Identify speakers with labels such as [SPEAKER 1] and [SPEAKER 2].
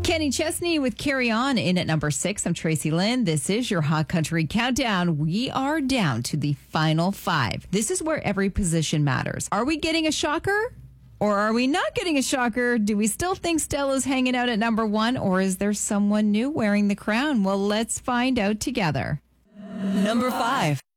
[SPEAKER 1] Kenny Chesney with Carry On in at number 6. I'm Tracy Lynn. This is your Hot Country Countdown. We are down to the final 5. This is where every position matters. Are we getting a shocker? Or are we not getting a shocker? Do we still think Stella's hanging out at number 1? Or is there someone new wearing the crown? Well, let's find out together.
[SPEAKER 2] Number 5.